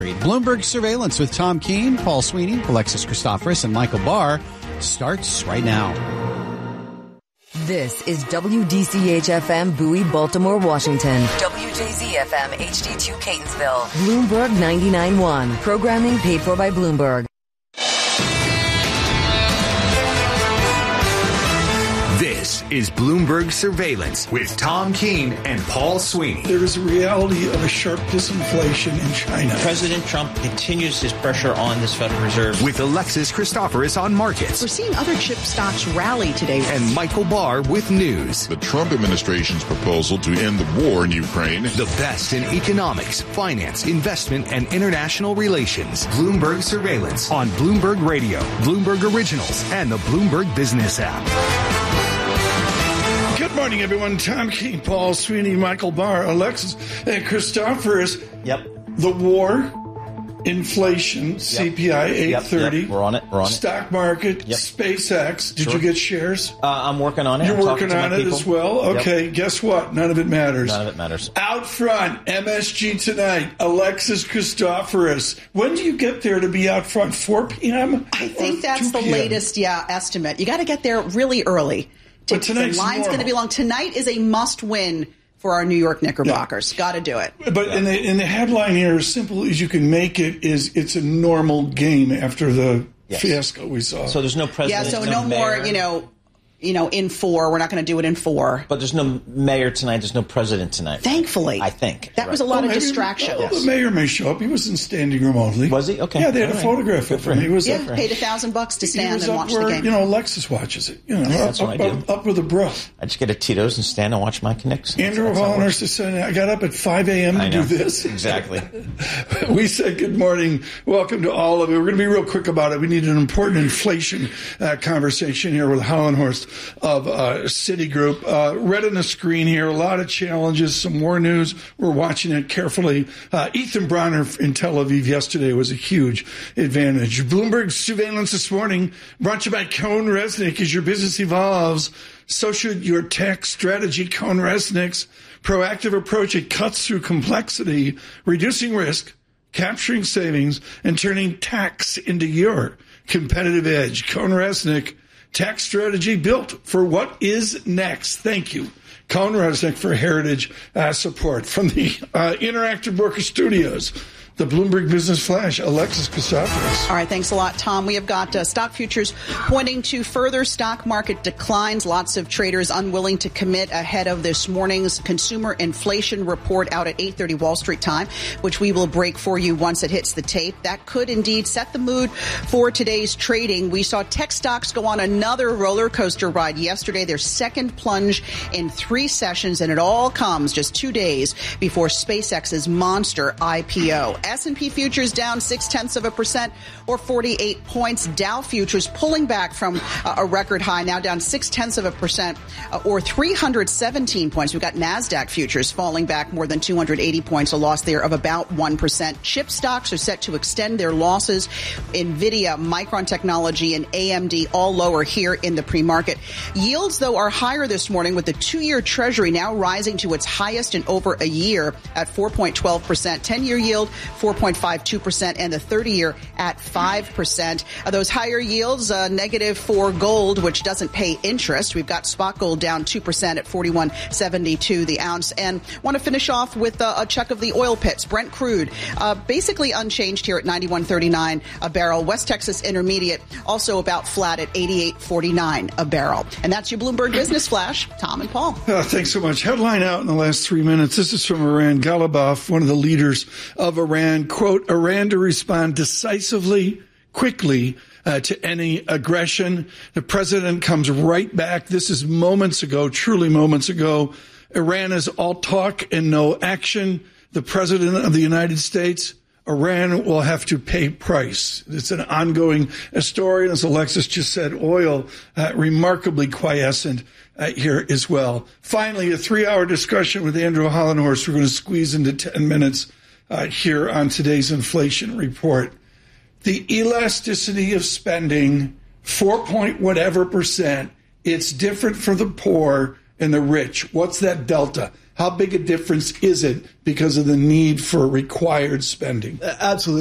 Bloomberg Surveillance with Tom Keene, Paul Sweeney, Alexis Christoforous, and Michael Barr starts right now. This is WDCH-FM Bowie, Baltimore, Washington. WJZ-FM HD2 Catonsville. Bloomberg 99.1. Programming paid for by Bloomberg. This is Bloomberg Surveillance with Tom Keene and Paul Sweeney. There is a reality of a sharp disinflation in China. President Trump continues his pressure on this Federal Reserve. With Alexis Christoforous on markets. We're seeing other chip stocks rally today. And Michael Barr with news. The Trump administration's proposal to end the war in Ukraine. The best in economics, finance, investment, and international relations. Bloomberg Surveillance on Bloomberg Radio, Bloomberg Originals, and the Bloomberg Business app. Good morning, everyone. Tom Keene, Paul Sweeney, Michael Barr, Alexis Christoforous. Yep. The war, inflation, CPI 830. Yep. We're on it. Stock market, SpaceX. Did you get shares? I'm working on it. You're working on it as well? Okay, Guess what? None of it matters. None of it matters. Out front, MSG tonight, Alexis Christoforous. When do you get there to be out front? 4 p.m.? I think that's the latest, estimate. You got to get there really early. But tonight's the line's going to be long. Tonight is a must-win for our New York Knickerbockers. Got to do it. But in the headline here, as simple as you can make it, is it's a normal game after the fiasco we saw. So there's no president. Yeah, so no more, in 4. We're not going to do it in 4. But there's no mayor tonight. There's no president tonight. Thankfully. I think. That was a lot of distraction. The mayor may show up. He was in standing room only. Was he? Okay. Yeah, they had a photograph of him. He was paid $1,000 to stand and watch the game. Alexis watches it. That's what I do. Up with a bro. I just get a Tito's and stand and watch my Knicks. Andrew Hollinhurst is saying, I got up at 5 a.m. to do this. Exactly. We said good morning. Welcome to all of you. We're going to be real quick about it. We need an important inflation conversation here with Hollinhurst of Citigroup. Red on the screen here, a lot of challenges, some more news. We're watching it carefully. Ethan Bronner in Tel Aviv yesterday was a huge advantage. Bloomberg Surveillance this morning, brought to you by CohnReznick. As your business evolves, so should your tech strategy. CohnReznick's proactive approach, it cuts through complexity, reducing risk, capturing savings, and turning tax into your competitive edge. CohnReznick, tax strategy built for what is next. Thank you, CohnReznick, for heritage support. From the Interactive Broker Studios, the Bloomberg Business Flash, Alexis Christoforous. All right, thanks a lot, Tom. We have got stock futures pointing to further stock market declines. Lots of traders unwilling to commit ahead of this morning's consumer inflation report out at 8:30 Wall Street time, which we will break for you once it hits the tape. That could indeed set the mood for today's trading. We saw tech stocks go on another roller coaster ride yesterday, their second plunge in 3 sessions, and it all comes just 2 days before SpaceX's monster IPO. S&P futures down 0.6% or 48 points. Dow futures pulling back from a record high, now down 0.6% or 317 points. We've got NASDAQ futures falling back more than 280 points, a loss there of about 1%. Chip stocks are set to extend their losses. NVIDIA, Micron Technology, and AMD all lower here in the pre-market. Yields, though, are higher this morning, with the 2-year Treasury now rising to its highest in over a year at 4.12%. 10-year yield 4.52%, and the 30-year at 5%. Those higher yields, negative for gold, which doesn't pay interest. We've got spot gold down 2% at $41.72 the ounce. And want to finish off with a check of the oil pits. Brent crude, basically unchanged here at $91.39 a barrel. West Texas Intermediate also about flat at $88.49 a barrel. And that's your Bloomberg Business Flash. Tom and Paul. Thanks so much. Headline out in the last 3 minutes. This is from Iran. Ghalibaf, one of the leaders of Iran, quote, Iran to respond decisively, quickly to any aggression. The president comes right back. This is moments ago, truly moments ago. Iran is all talk and no action. The president of the United States, Iran will have to pay price. It's an ongoing story. And as Alexis just said, oil remarkably quiescent here as well. Finally, a 3-hour discussion with Andrew Hollinhurst. We're going to squeeze into 10 minutes here on today's inflation report. The elasticity of spending, 4 point whatever percent, it's different for the poor and the rich? What's that delta? How big a difference is it because of the need for required spending? Absolutely.